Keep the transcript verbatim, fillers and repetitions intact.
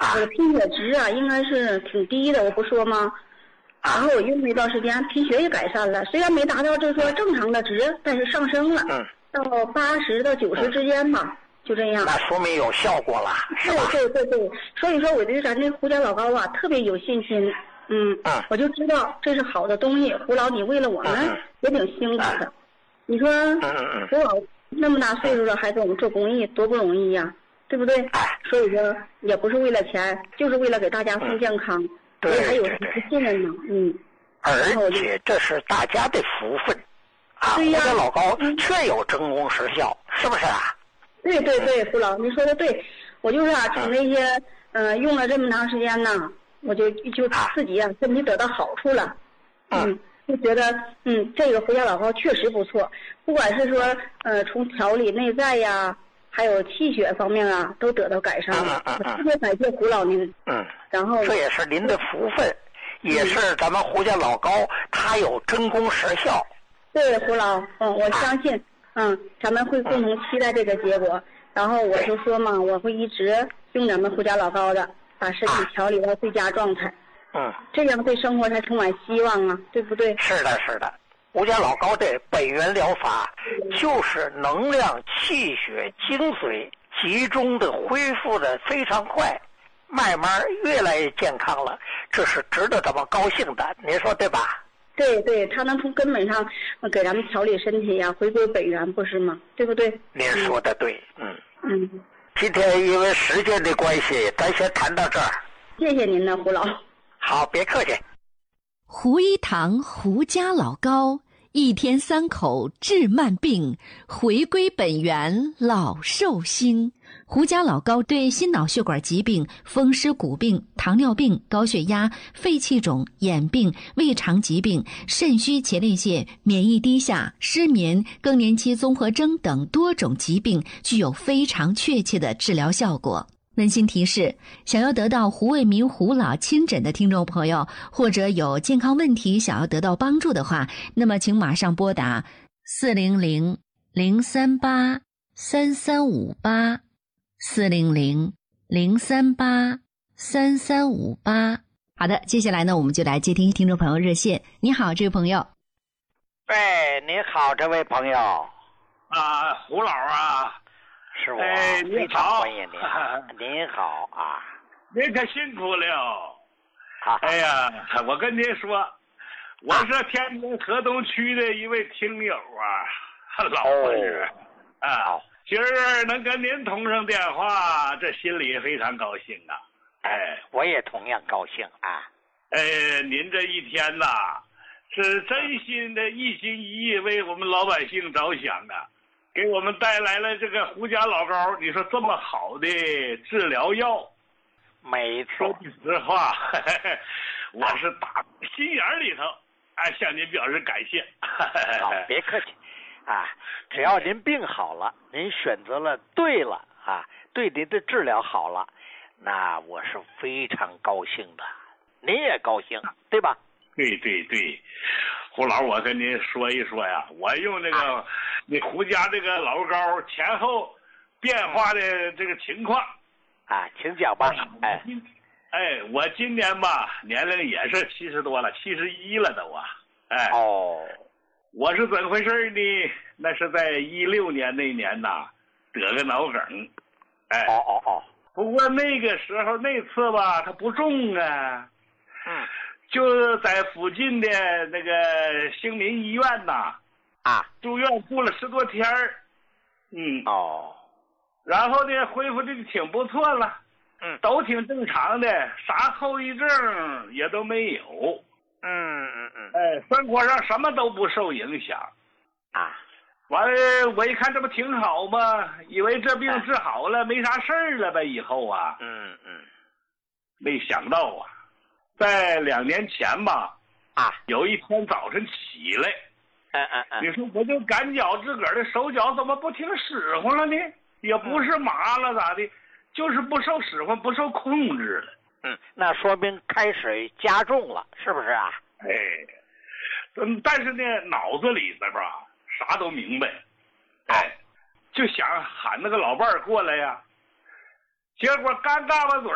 我的贫血值啊应该是挺低的，我不说吗？然后我用了一段时间，贫血也改善了，虽然没达到就是说正常的值，但是上升了， 嗯， 到八十到九十之间吧，嗯，就这样。 那说明有效果了，是吧？ 对对对对，所以说我对咱这胡家老高啊特别有信心。嗯， 嗯， 我就知道这是好的东西。胡老，你为了我们也挺辛苦的。 嗯、 你说， 嗯嗯、 胡老那么大岁数了还给我们做公益，多不容易呀，对不对？ 哎， 所以说也不是为了钱，就是为了给大家送健康。 嗯、对所以还有对对， 信任呢。嗯。 而且这是大家的福分啊！胡家老高确有真功实效，是不是啊？ 对对对，胡老，你说的对。我就是啊，从那些嗯、呃、用了这么长时间呢，我就就自己啊身体得到好处了。嗯，就觉得嗯这个胡家老高确实不错，不管是说呃从调理内在呀，还有气血方面啊，都得到改善了。 嗯嗯嗯、 我特别感谢胡老您。 嗯， 然后这也是您的福分。也是咱们胡家老高，他有真功实效。 对，胡老，嗯，我相信，嗯，咱们会共同期待这个结果。然后我就说嘛，我会一直用咱们胡家老高的，把身体调理到最佳状态。 嗯， 这样对生活才充满希望啊，对不对？ 是的，是的。胡家老高的本源疗法，就是能量、气血、精髓集中的恢复的非常快。慢慢越来越健康了，这是值得咱们高兴的，您说对吧？ 对对，他能从根本上给咱们调理身体呀、啊，回归本源，不是吗？对不对？ 您说的对，嗯嗯。 今天因为时间的关系，咱先谈到这儿。 谢谢您呢，胡老。 好，别客气。 胡一堂胡家老高，一天三口治慢病，回归本源老寿星。胡家老高对心脑血管疾病、风湿骨病、糖尿病、高血压、肺气肿、眼病、胃肠疾病、肾虚前列腺、免疫低下、失眠、更年期综合征等多种疾病具有非常确切的治疗效果。温馨提示，想要得到胡卫民胡老亲诊的听众朋友，或者有健康问题想要得到帮助的话，那么请马上拨打四零零零三八三三五八四零零零三八三三五八。好的，接下来呢，我们就来接听听众朋友热线。你好，这位朋友。 喂，你好，这位朋友。 啊，胡老啊。 是我， 哎， 非常欢迎您。您好啊， 您可辛苦了。 好， 哎呀，我跟您说，我是天津河东区的一位听友啊，老朋友啊。今儿能跟您通上电话，这心里非常高兴啊。哎， 我也同样高兴啊。 哎，您这一天呐，是真心的一心一意为我们老百姓着想啊。给我们带来了这个胡家老高，你说这么好的治疗药， 没错。 说句实话，呵呵我是打心眼里头，哎，向您表示感谢。 好，别客气，啊，只要您病好了，您选择了对了啊，对您的治疗好了，那我是非常高兴的，您也高兴，对吧？ 对对对，胡老，我跟您说一说呀，我用这个。啊你胡家这个老高前后变化的这个情况啊，请讲吧。哎， 哎，我今年吧年龄也是七十多了，七十一了都啊。哎， 哦， 我是怎么回事呢？那是在一六年那年呐，得个脑梗。哎， 哦哦哦。 不过那个时候那次吧，它不重啊。 嗯。 就在附近的那个兴民医院呐。 啊， 住院住了十多天儿，嗯哦， 然后呢，恢复的挺不错了， 嗯， 都挺正常的，啥后遗症也都没有， 嗯嗯嗯， 哎，生活上什么都不受影响， 啊， 完了我一看这不挺好吗？以为这病治好了，没啥事儿了呗，以后啊， 嗯嗯， 没想到啊，在两年前吧， 啊， 有一天早晨起来。 嗯嗯嗯， 你说我就感觉自个儿的手脚怎么不听使唤了呢？也不是麻了咋的，就是不受使唤，不受控制了。 嗯，那说明开始加重了，是不是啊？ 哎，嗯，但是呢，脑子里边吧啥都明白，哎，就想喊那个老伴儿过来呀。结果刚嘎巴嘴